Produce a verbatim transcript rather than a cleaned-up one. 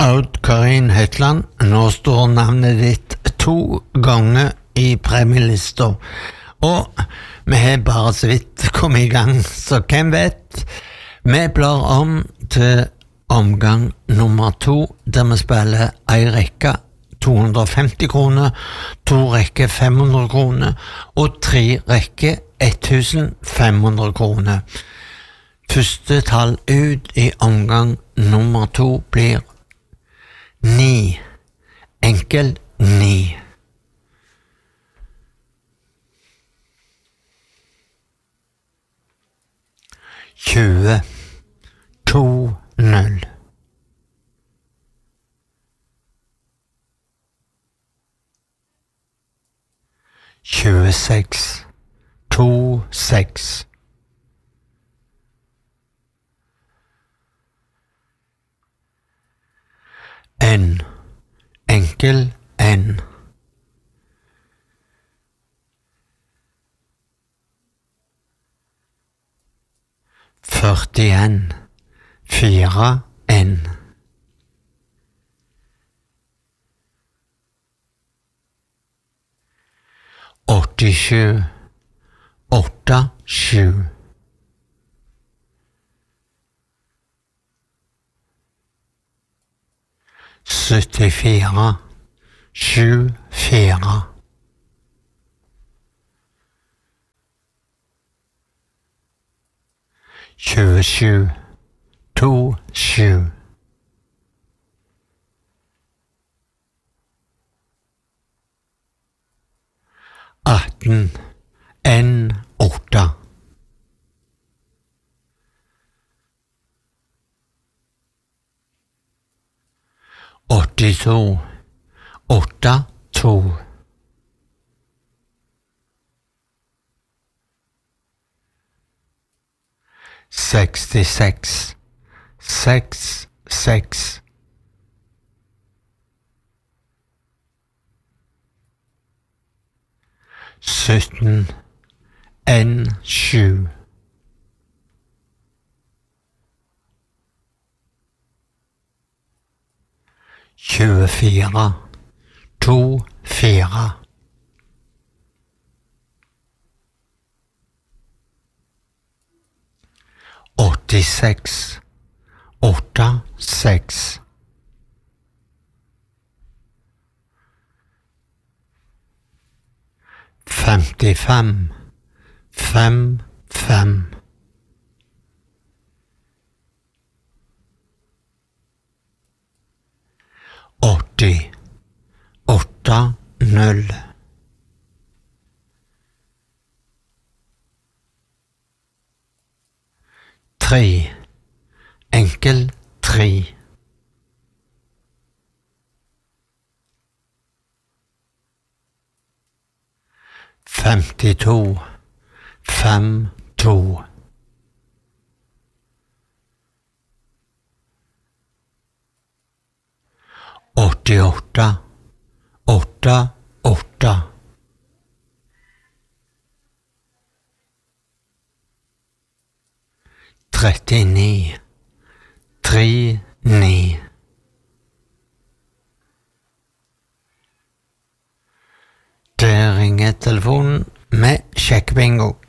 Odd Karin Hetland, nå står navnet ditt to ganger i premielista, og vi har bare så vidt kommet i gang, så hvem vet? Vi blar om til omgang nummer to, der vi spiller en rekke to hundre og femti kroner, to rekke fem hundre kroner, og tre rekke tusen fem hundre kroner. Første tall ut i omgang nummer to blir ni. Enkel ni. tjue. To null. tjueseks. To seks. N. Enkel N. førtien. Fire N. åttisju. Åtte sju. syttifire. Sju fire. tjuesju. To sju. atten. N åtte. åttito. Åtte to. sekstiseks. Seks seks. sytten. N sju. tjuefire. To fire. åttiseks. Åtte seks. femtifem. Fem fem. åtti. Åtte null. Tre. Enkel tre. femtito. Fem to. åttiåtte. Åtte åtte. trettini. Tre ni. Det ringer telefonen med sjekkbingo.